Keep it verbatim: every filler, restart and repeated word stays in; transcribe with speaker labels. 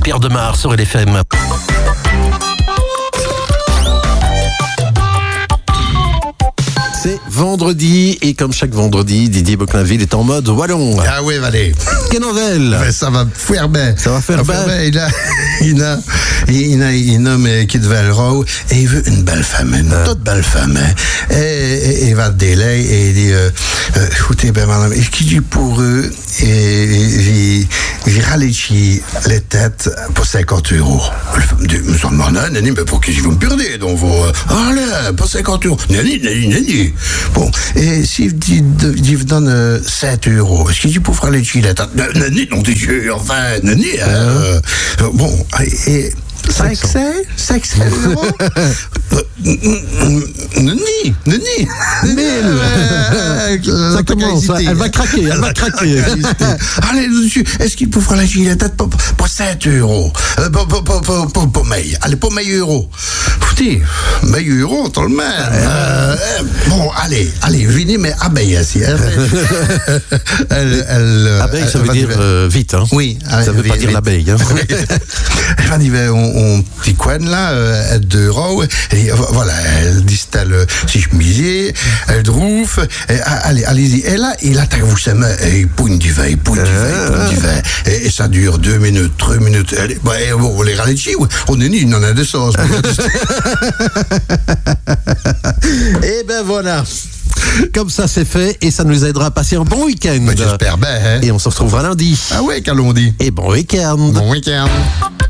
Speaker 1: Pierre Demar sur L F M. C'est vendredi et comme chaque vendredi, Didier Bocquenville est en mode wallon.
Speaker 2: Ah oui, allez.
Speaker 1: Quenovel.
Speaker 2: Mais ça va faire bien.
Speaker 1: Ça va faire bien.
Speaker 2: Il a, il a, il a, il a, mais qui devait le rôle et il veut une belle femme, une toute belle femme. Et, et, il va te délai et il dit, euh, euh, écoutez, ben madame, et qui dit pour eux, et j'ai ralenti les têtes pour cinquante euros. La femme dit, monsieur le mandat, Nani, mais pour qui vous me perdez, donc vous, allez, pour cinquante euros. Nani, Nani, Nani. Bon, et si je vous donne euh, sept euros, est-ce qu'il dit pour faire les gilettes? Nani, non, t'es sûr, enfin, Nani, euh, euh, bon, et cinq cents euros? Nani, Nani,
Speaker 1: mille. Ça commence, elle va craquer, elle va craquer.
Speaker 2: Allez, monsieur, est-ce qu'il peut faire la gilette pour, pour sept euros? Euh, pour, pour, pour, pour, pour, pour May. Allez, pour May euros. Écoutez, May euros, tout le monde. Euh, euh, bon, allez, allez, venez, mais abeille, ici. Hein. elle, elle,
Speaker 1: abeille,
Speaker 2: elle,
Speaker 1: ça veut dire euh, vite, hein?
Speaker 2: Oui.
Speaker 1: Ça ne veut pas dire l'abeille, hein?
Speaker 2: Elle va dire, on, on petit coin là, euh, deux euros, et voilà, elle distalle ses chemisiers, elle trouve, et, allez, allez-y. Et là, il attaque vous sa main, et il pougne du vin, il pougne du vin, il pougne du vin. Et, et ça dure deux minutes, trois minutes. Elle, bah, et, bon, on les ralentit, on est ni, il en a des sauces.
Speaker 1: Et ben voilà. Comme ça, c'est fait et ça nous aidera à passer un bon week-end.
Speaker 2: Ben, j'espère bien. Hein?
Speaker 1: Et on se retrouvera lundi.
Speaker 2: Ah ouais, qu'allons dit.
Speaker 1: Et bon week-end.
Speaker 2: Bon week-end.